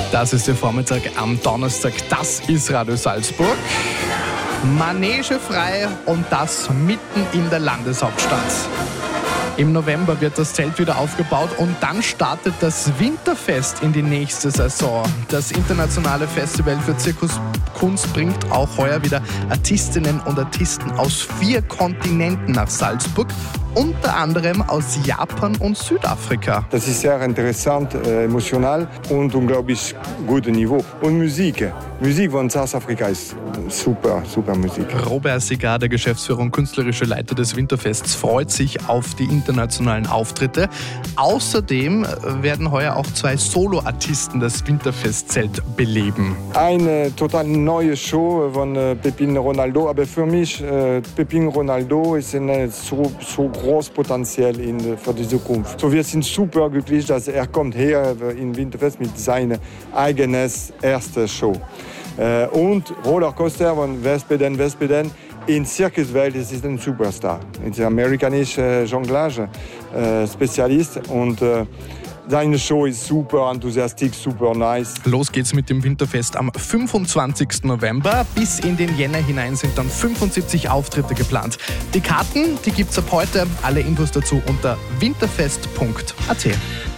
Das ist der Vormittag am Donnerstag. Das ist Radio Salzburg. Manege frei und das mitten in der Landeshauptstadt. Im November wird das Zelt wieder aufgebaut und dann startet das Winterfest in die nächste Saison. Das internationale Festival für Zirkuskunst bringt auch heuer wieder Artistinnen und Artisten aus 4 Kontinenten nach Salzburg, unter anderem aus Japan und Südafrika. Das ist sehr interessant, emotional und unglaublich gutes Niveau. Und Musik. Musik von South-Afrika ist super, super Musik. Robert Segar, der Geschäftsführer und künstlerische Leiter des Winterfests, freut sich auf die internationalen Auftritte. Außerdem werden heuer auch 2 Solo-Artisten das Winterfestzelt beleben. Eine total neue Show von Pepin Ronaldo, aber für mich Pepin Ronaldo ist ein so großes Potenzial für die Zukunft. So, wir sind super glücklich, dass er kommt her in Winterfest mit seiner eigenen ersten Show. Und Rollercoaster von Vespeden in Circuswelt ist ein Superstar. Er ist ein amerikanischer Jonglage-Spezialist und seine Show ist super enthusiastisch, super nice. Los geht's mit dem Winterfest am 25. November. Bis in den Jänner hinein sind dann 75 Auftritte geplant. Die Karten, die gibt's ab heute. Alle Infos dazu unter winterfest.at.